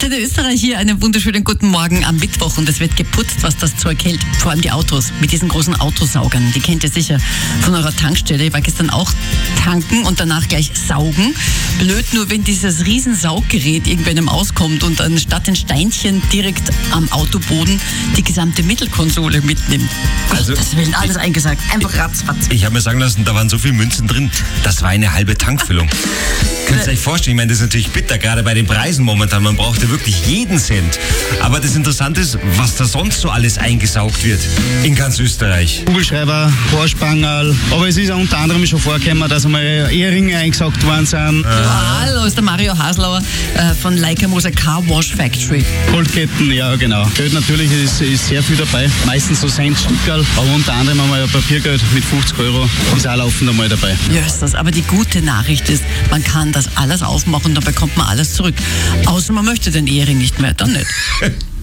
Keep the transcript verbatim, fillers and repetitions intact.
Antenne Österreich hier, einen wunderschönen guten Morgen am Mittwoch und es wird geputzt, was das Zeug hält. Vor allem die Autos mit diesen großen Autosaugern. Die kennt ihr sicher von eurer Tankstelle. Ich war gestern auch tanken und danach gleich saugen. Blöd nur, wenn dieses riesen Sauggerät irgendwann auskommt und anstatt ein Steinchen direkt am Autoboden die gesamte Mittelkonsole mitnimmt. Also, das will alles eingesagt. Einfach ratzfatz. Ich habe mir sagen lassen, da waren so viele Münzen drin, das war eine halbe Tankfüllung. Könnt ihr euch vorstellen, ich meine, das ist natürlich bitter, gerade bei den Preisen momentan. Man braucht ja wirklich jeden Cent. Aber das Interessante ist, was da sonst so alles eingesaugt wird in ganz Österreich. Kugelschreiber, Haarspangerl. Aber es ist auch unter anderem schon vorgekommen, dass einmal Eheringe eingesaugt worden sind. Ja, hallo, ist der Mario Haslauer äh, von Leica Moser Car Wash Factory. Goldketten, ja genau. Geld natürlich ist, ist sehr viel dabei. Meistens so Centstückerl, aber unter anderem einmal ein Papiergeld mit fünfzig Euro ist auch laufend einmal dabei. Ja, ist das. Aber die gute Nachricht ist, man kann das alles aufmachen und dann bekommt man alles zurück. Außer man möchte den Ehering nicht mehr, dann nicht.